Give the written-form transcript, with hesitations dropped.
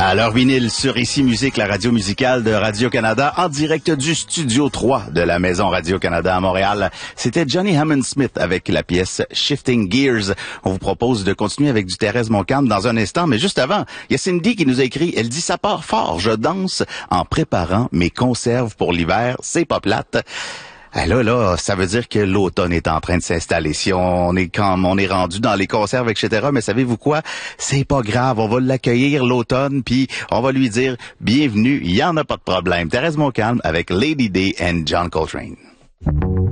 Alors vinyle sur Ici Musique, la radio musicale de Radio-Canada, en direct du Studio 3 de la Maison Radio-Canada à Montréal. C'était Johnny Hammond Smith avec la pièce Shifting Gears. On vous propose de continuer avec du Thérèse Montcalm dans un instant, mais juste avant, il y a Cindy qui nous a écrit, elle dit « Ça part fort, je danse en préparant mes conserves pour l'hiver, c'est pas plate ». Là, ça veut dire que l'automne est en train de s'installer. Si on est rendu dans les conserves, etc., mais savez-vous quoi? C'est pas grave, on va l'accueillir l'automne, puis on va lui dire bienvenue, il y en a pas de problème. Thérèse Montcalm avec Lady Day and John Coltrane.